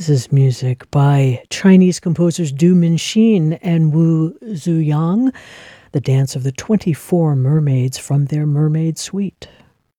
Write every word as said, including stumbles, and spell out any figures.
This is music by Chinese composers Du Minxin and Wu Zuyang, the dance of the twenty-four mermaids from their Mermaid Suite.